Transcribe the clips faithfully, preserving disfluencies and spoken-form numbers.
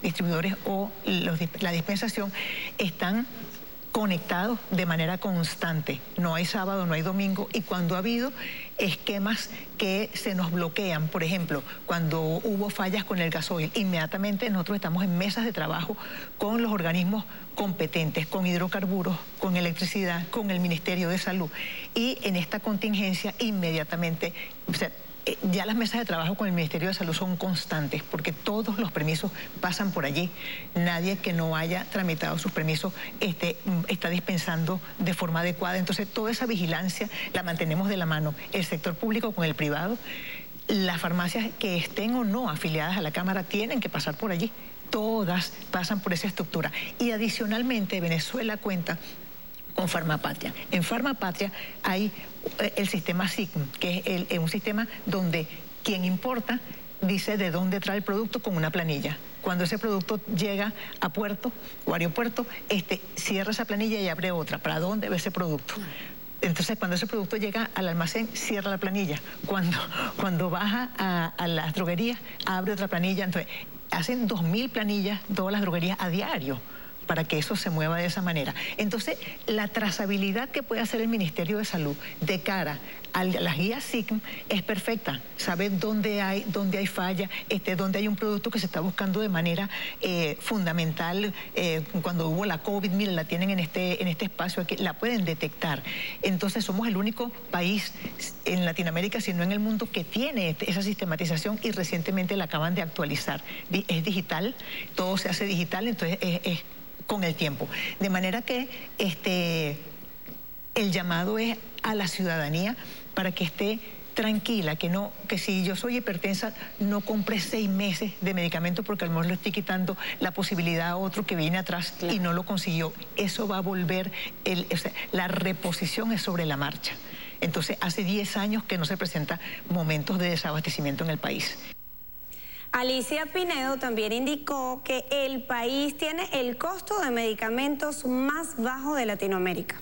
distribuidores o los, la dispensación están conectados de manera constante. No hay sábado, no hay domingo, y cuando ha habido esquemas que se nos bloquean, por ejemplo, cuando hubo fallas con el gasoil, inmediatamente nosotros estamos en mesas de trabajo con los organismos competentes, con hidrocarburos, con electricidad, con el Ministerio de Salud, y en esta contingencia inmediatamente, o sea, ya las mesas de trabajo con el Ministerio de Salud son constantes porque todos los permisos pasan por allí. Nadie que no haya tramitado sus permisos este, está dispensando de forma adecuada. Entonces, toda esa vigilancia la mantenemos de la mano, el sector público con el privado. Las farmacias que estén o no afiliadas a la Cámara tienen que pasar por allí. Todas pasan por esa estructura. Y adicionalmente, Venezuela cuenta con Farmapatria. En Farmapatria hay el sistema S I C M, que es el, un sistema donde quien importa dice de dónde trae el producto con una planilla. Cuando ese producto llega a puerto o aeropuerto, este, cierra esa planilla y abre otra. ¿Para dónde va ese producto? Entonces, cuando ese producto llega al almacén, cierra la planilla. Cuando, cuando baja a, a las droguerías, abre otra planilla. Entonces, hacen dos mil planillas todas las droguerías a diario para que eso se mueva de esa manera. Entonces, la trazabilidad que puede hacer el Ministerio de Salud de cara a las guías S I C M es perfecta. Sabe dónde hay, dónde hay falla, este, dónde hay un producto que se está buscando de manera eh, fundamental. Eh, cuando hubo la COVID, miren, la tienen en este, en este espacio aquí, la pueden detectar. Entonces, somos el único país en Latinoamérica, si no en el mundo, que tiene esa sistematización, y recientemente la acaban de actualizar. Es digital, todo se hace digital, entonces es, es con el tiempo. De manera que este, el llamado es a la ciudadanía para que esté tranquila, que no, que si yo soy hipertensa, no compre seis meses de medicamento porque a lo mejor le estoy quitando la posibilidad a otro que viene atrás, claro, y no lo consiguió. Eso va a volver, el, o sea, la reposición es sobre la marcha. Entonces, hace diez años que no se presentan momentos de desabastecimiento en el país. Alicia Pinedo también indicó que el país tiene el costo de medicamentos más bajo de Latinoamérica.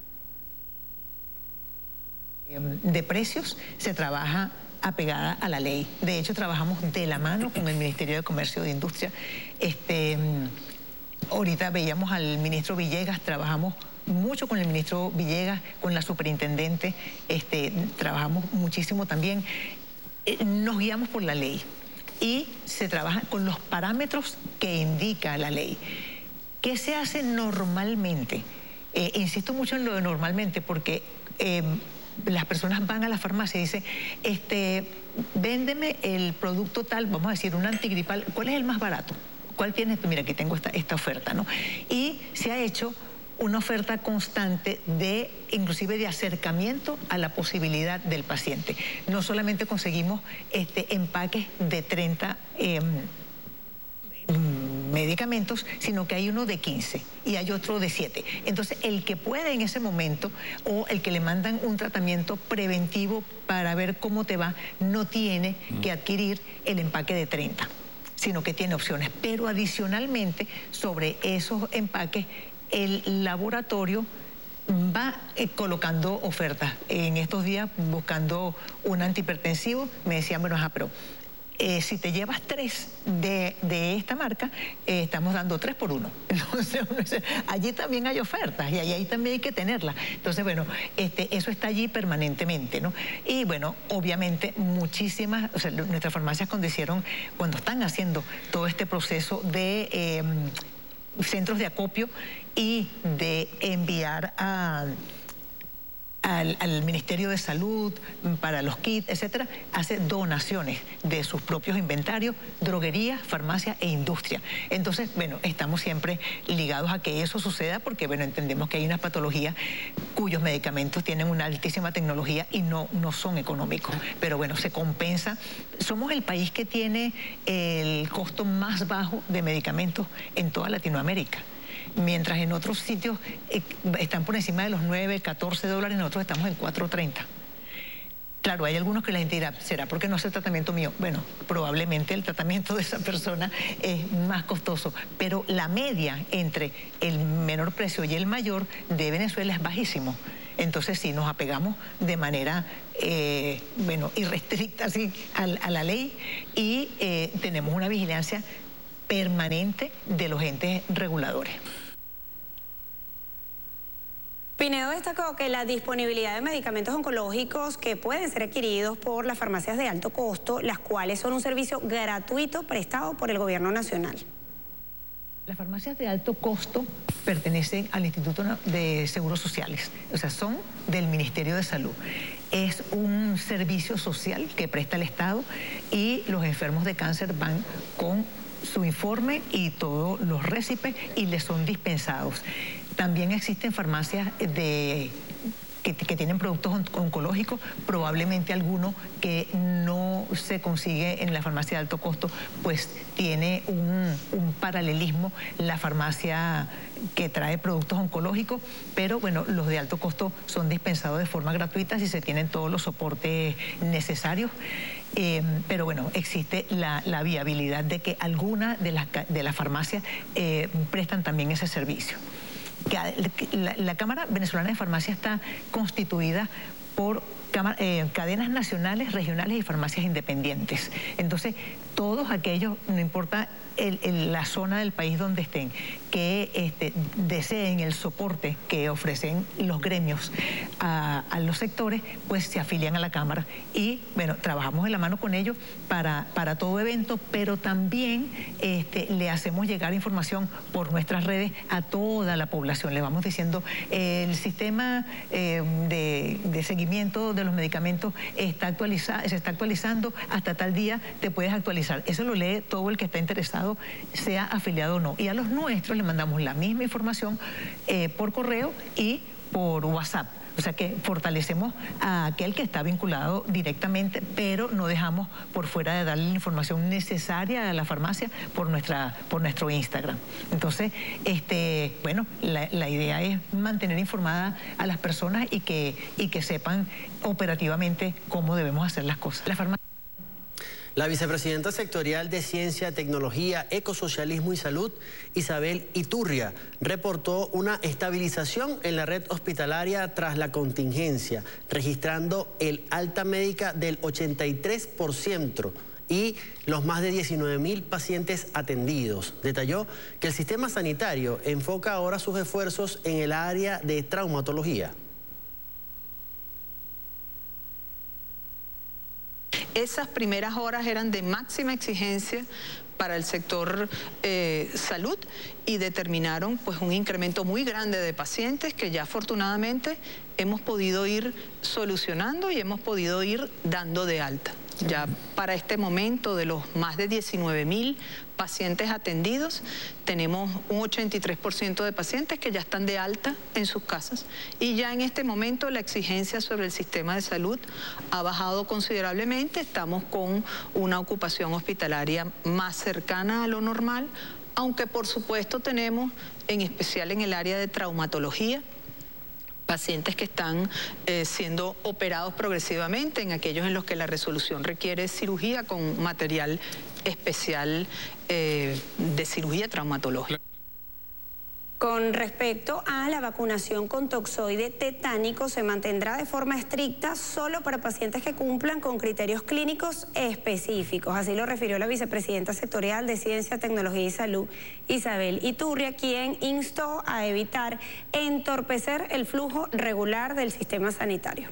De precios se trabaja apegada a la ley. De hecho, trabajamos de la mano con el Ministerio de Comercio e Industria. Este, ahorita veíamos al ministro Villegas, trabajamos mucho con el ministro Villegas, con la superintendente, este, trabajamos muchísimo también. Nos guiamos por la ley y se trabaja con los parámetros que indica la ley. ¿Qué se hace normalmente? Eh, insisto mucho en lo de normalmente porque eh, las personas van a la farmacia y dicen, este, véndeme el producto tal, vamos a decir, un antigripal, ¿cuál es el más barato? ¿Cuál tienes? Mira, aquí tengo esta, esta oferta, ¿no? Y se ha hecho una oferta constante de, inclusive de acercamiento a la posibilidad del paciente. No solamente conseguimos este, empaques de treinta eh, medicamentos, sino que hay uno de quince y hay otro de siete. Entonces, el que puede en ese momento, o el que le mandan un tratamiento preventivo para ver cómo te va, no tiene que adquirir el empaque de treinta, sino que tiene opciones. Pero adicionalmente, sobre esos empaques, el laboratorio va eh, colocando ofertas. En estos días, buscando un antihipertensivo, me decían, bueno, ajá, pero eh, si te llevas tres de, de esta marca, eh, estamos dando tres por uno. Entonces, allí también hay ofertas y ahí, ahí también hay que tenerlas. Entonces, bueno, este, eso está allí permanentemente, ¿no? Y bueno, obviamente muchísimas, o sea, nuestras farmacias cuando hicieron, cuando están haciendo todo este proceso de Eh, centros de acopio y de enviar a, al, al Ministerio de Salud para los kits, etcétera, hace donaciones de sus propios inventarios, droguerías, farmacia e industria. Entonces, bueno, estamos siempre ligados a que eso suceda porque, bueno, entendemos que hay unas patologías cuyos medicamentos tienen una altísima tecnología y no, no son económicos. Pero bueno, se compensa. Somos el país que tiene el costo más bajo de medicamentos en toda Latinoamérica. Mientras en otros sitios eh, están por encima de los nueve, catorce dólares, nosotros estamos en cuatro treinta. Claro, hay algunos que la gente dirá, ¿será porque no es el tratamiento mío? Bueno, probablemente el tratamiento de esa persona es más costoso, pero la media entre el menor precio y el mayor de Venezuela es bajísimo. Entonces, sí, nos apegamos de manera, eh, bueno, irrestricta así, a, a la ley y eh, tenemos una vigilancia permanente de los entes reguladores. Pinedo destacó que la disponibilidad de medicamentos oncológicos que pueden ser adquiridos por las farmacias de alto costo, las cuales son un servicio gratuito prestado por el gobierno nacional. Las farmacias de alto costo pertenecen al Instituto de Seguros Sociales, o sea, son del Ministerio de Salud. Es un servicio social que presta el Estado y los enfermos de cáncer van con su informe y todos los récipes y les son dispensados. También existen farmacias de, que, que tienen productos on oncológicos, probablemente alguno que no se consigue en la farmacia de alto costo, pues tiene un, un paralelismo la farmacia que trae productos oncológicos, pero bueno, los de alto costo son dispensados de forma gratuita si se tienen todos los soportes necesarios. Eh, pero bueno, existe la, la viabilidad de que algunas de las, de las farmacias eh, prestan también ese servicio. La, la Cámara Venezolana de Farmacia está constituida por eh, cadenas nacionales, regionales y farmacias independientes. Entonces, todos aquellos, no importa el, el, la zona del país donde estén, que este, deseen el soporte que ofrecen los gremios a, a los sectores, pues se afilian a la Cámara y, bueno, trabajamos de la mano con ellos para, para todo evento, pero también este, le hacemos llegar información por nuestras redes a toda la población. Le vamos diciendo, eh, el sistema eh, de, de seguimiento de los medicamentos está actualiza, se está actualizando, hasta tal día te puedes actualizar. Eso lo lee todo el que está interesado, sea afiliado o no. Y a los nuestros le mandamos la misma información eh, por correo y por WhatsApp. O sea que fortalecemos a aquel que está vinculado directamente, pero no dejamos por fuera de darle la información necesaria a la farmacia por, nuestra, por nuestro Instagram. Entonces, este, bueno, la, la idea es mantener informada a las personas y que, y que sepan operativamente cómo debemos hacer las cosas. La farmacia... La vicepresidenta sectorial de Ciencia, Tecnología, Ecosocialismo y Salud, Isabel Iturria, reportó una estabilización en la red hospitalaria tras la contingencia, registrando el alta médica del ochenta y tres por ciento y los más de diecinueve mil pacientes atendidos. Detalló que el sistema sanitario enfoca ahora sus esfuerzos en el área de traumatología. Esas primeras horas eran de máxima exigencia para el sector eh, salud y determinaron pues un incremento muy grande de pacientes que ya afortunadamente hemos podido ir solucionando y hemos podido ir dando de alta. Ya para este momento, de los más de diecinueve mil pacientes atendidos, tenemos un ochenta y tres por ciento de pacientes que ya están de alta en sus casas y ya en este momento la exigencia sobre el sistema de salud ha bajado considerablemente. Estamos con una ocupación hospitalaria más cercana a lo normal, aunque por supuesto tenemos, en especial en el área de traumatología, pacientes que están eh, siendo operados progresivamente, en aquellos en los que la resolución requiere cirugía con material especial eh, de cirugía traumatológica. Con respecto a la vacunación con toxoide tetánico, se mantendrá de forma estricta solo para pacientes que cumplan con criterios clínicos específicos. Así lo refirió la vicepresidenta sectorial de Ciencia, Tecnología y Salud, Isabel Iturria, quien instó a evitar entorpecer el flujo regular del sistema sanitario.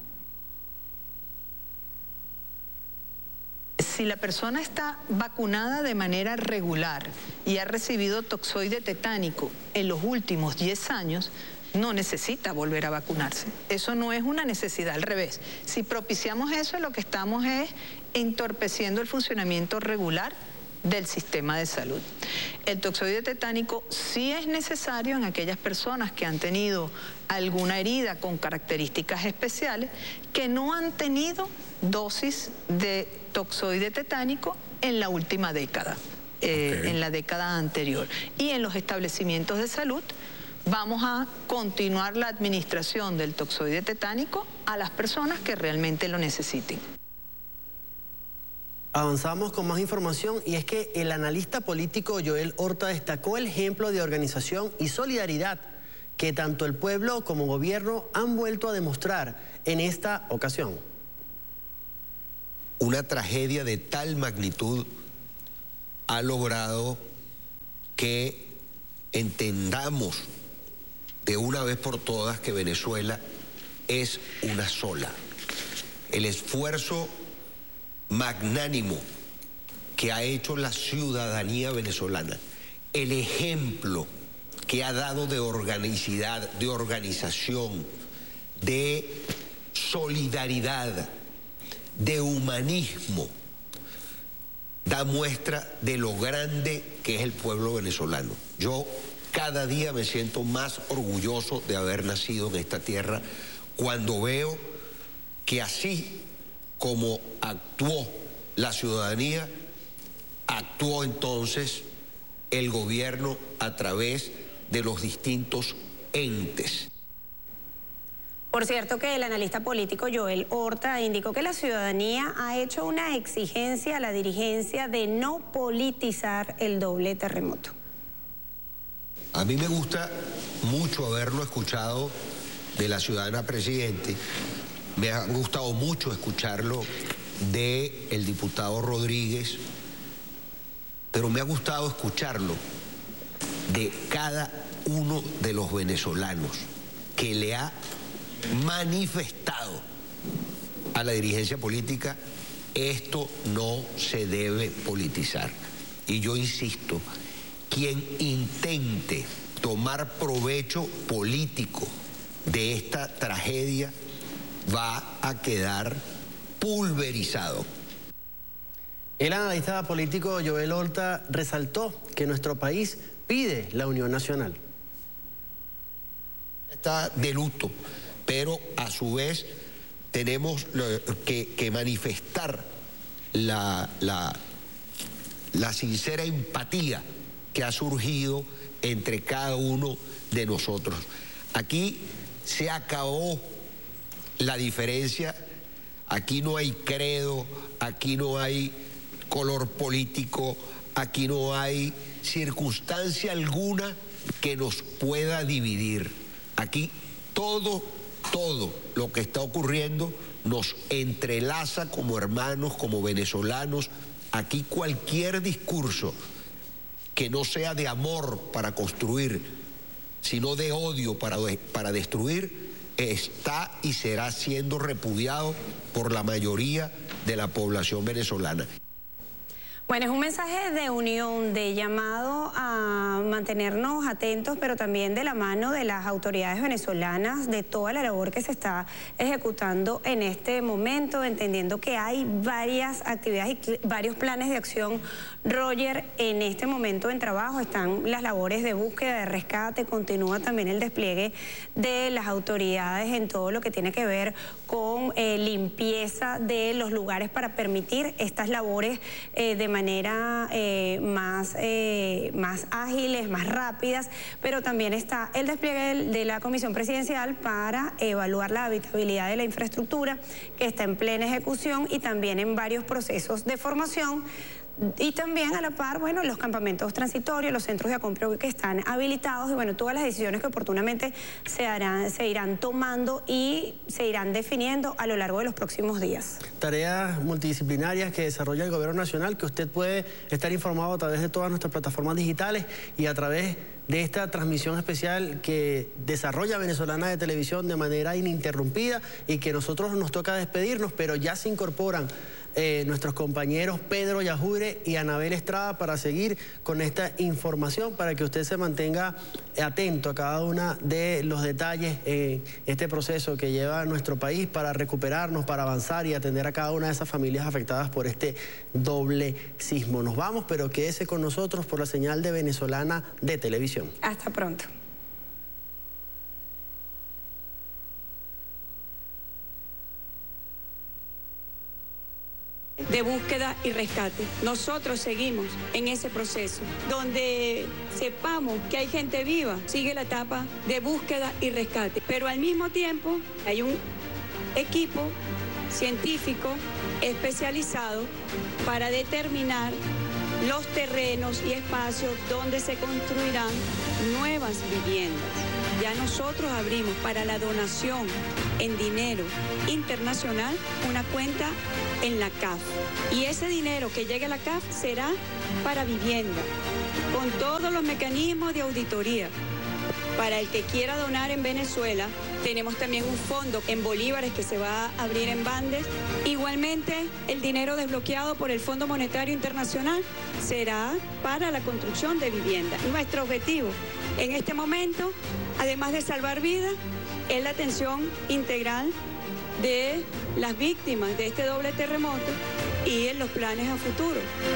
Si la persona está vacunada de manera regular y ha recibido toxoide tetánico en los últimos diez años, no necesita volver a vacunarse. Eso no es una necesidad, al revés. Si propiciamos eso, lo que estamos es entorpeciendo el funcionamiento regular del sistema de salud. El toxoide tetánico sí es necesario en aquellas personas que han tenido alguna herida con características especiales, que no han tenido dosis de toxoide tetánico en la última década, eh, okay. en la década anterior. Y en los establecimientos de salud vamos a continuar la administración del toxoide tetánico a las personas que realmente lo necesiten. Avanzamos con más información y es que el analista político Joel Horta destacó el ejemplo de organización y solidaridad que tanto el pueblo como gobierno han vuelto a demostrar en esta ocasión. Una tragedia de tal magnitud ha logrado que entendamos de una vez por todas que Venezuela es una sola. El esfuerzo magnánimo que ha hecho la ciudadanía venezolana, el ejemplo que ha dado de organicidad, de organización, de solidaridad, de humanismo, da muestra de lo grande que es el pueblo venezolano. Yo cada día me siento más orgulloso de haber nacido en esta tierra cuando veo que así como actuó la ciudadanía, actuó entonces el gobierno a través de los distintos entes. Por cierto que el analista político Joel Horta indicó que la ciudadanía ha hecho una exigencia a la dirigencia de no politizar el doble terremoto. A mí me gusta mucho haberlo escuchado de la ciudadana presidente. Me ha gustado mucho escucharlo del diputado Rodríguez, pero me ha gustado escucharlo de cada uno de los venezolanos que le ha manifestado a la dirigencia política: esto no se debe politizar. Y yo insisto, quien intente tomar provecho político de esta tragedia va a quedar pulverizado. El analista político Joel Horta resaltó que nuestro país pide la unión nacional. Está de luto, pero a su vez tenemos que, que manifestar la, la, la sincera empatía que ha surgido entre cada uno de nosotros. Aquí se acabó la diferencia, aquí no hay credo, aquí no hay color político, aquí no hay circunstancia alguna que nos pueda dividir. Aquí todo, todo lo que está ocurriendo nos entrelaza como hermanos, como venezolanos. Aquí cualquier discurso que no sea de amor para construir, sino de odio para, para destruir, está y será siendo repudiado por la mayoría de la población venezolana. Bueno, es un mensaje de unión, de llamado a mantenernos atentos, pero también de la mano de las autoridades venezolanas, de toda la labor que se está ejecutando en este momento, entendiendo que hay varias actividades y varios planes de acción. Roger, en este momento en trabajo están las labores de búsqueda, de rescate, continúa también el despliegue de las autoridades en todo lo que tiene que ver con eh, limpieza de los lugares para permitir estas labores eh, de manera eh, más, eh, más ágiles, más rápidas, pero también está el despliegue de la Comisión Presidencial para evaluar la habitabilidad de la infraestructura, que está en plena ejecución y también en varios procesos de formación. Y también a la par, bueno, los campamentos transitorios, los centros de acopio que están habilitados y bueno, todas las decisiones que oportunamente se harán, se irán tomando y se irán definiendo a lo largo de los próximos días. Tareas multidisciplinarias que desarrolla el Gobierno Nacional, que usted puede estar informado a través de todas nuestras plataformas digitales y a través de esta transmisión especial que desarrolla Venezolana de Televisión de manera ininterrumpida y que nosotros nos toca despedirnos, pero ya se incorporan Eh, nuestros compañeros Pedro Yajure y Anabel Estrada para seguir con esta información, para que usted se mantenga atento a cada uno de los detalles en este proceso que lleva nuestro país para recuperarnos, para avanzar y atender a cada una de esas familias afectadas por este doble sismo. Nos vamos, pero quédese con nosotros por la señal de Venezolana de Televisión. Hasta pronto. De búsqueda y rescate. Nosotros seguimos en ese proceso. Donde sepamos que hay gente viva, sigue la etapa de búsqueda y rescate. Pero al mismo tiempo hay un equipo científico especializado para determinar los terrenos y espacios donde se construirán nuevas viviendas. Ya nosotros abrimos para la donación en dinero internacional una cuenta en la C A F. Y ese dinero que llegue a la C A F será para vivienda, con todos los mecanismos de auditoría. Para el que quiera donar en Venezuela, tenemos también un fondo en bolívares que se va a abrir en Bandes. Igualmente, el dinero desbloqueado por el Fondo Monetario Internacional será para la construcción de vivienda. Nuestro objetivo en este momento, además de salvar vidas, es la atención integral de las víctimas de este doble terremoto y en los planes a futuro.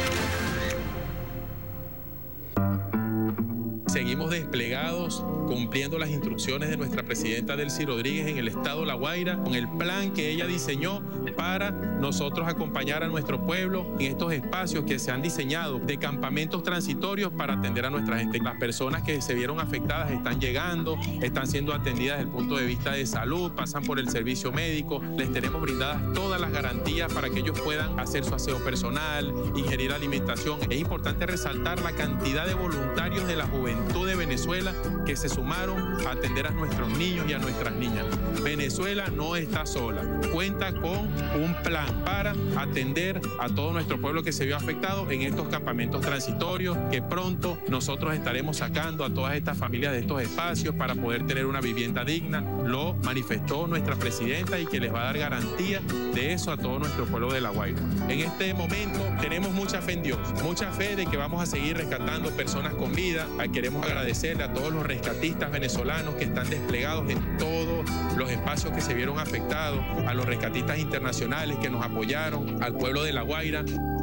Seguimos desplegados, cumpliendo las instrucciones de nuestra presidenta Delcy Rodríguez en el estado La Guaira, con el plan que ella diseñó para nosotros acompañar a nuestro pueblo en estos espacios que se han diseñado de campamentos transitorios para atender a nuestra gente. Las personas que se vieron afectadas están llegando, están siendo atendidas desde el punto de vista de salud, pasan por el servicio médico, les tenemos brindadas todas las garantías para que ellos puedan hacer su aseo personal, ingerir alimentación. Es importante resaltar la cantidad de voluntarios de la juventud de Venezuela que se sumaron a atender a nuestros niños y a nuestras niñas. Venezuela no está sola, cuenta con un plan para atender a todo nuestro pueblo que se vio afectado en estos campamentos transitorios, que pronto nosotros estaremos sacando a todas estas familias de estos espacios para poder tener una vivienda digna. Lo manifestó nuestra presidenta y que les va a dar garantía de eso a todo nuestro pueblo de La Guaira. En este momento tenemos mucha fe en Dios, mucha fe de que vamos a seguir rescatando personas con vida. Queremos agradecerle a todos los rescatistas venezolanos que están desplegados en todos los espacios que se vieron afectados, a los rescatistas internacionales que nos apoyaron, al pueblo de La Guaira.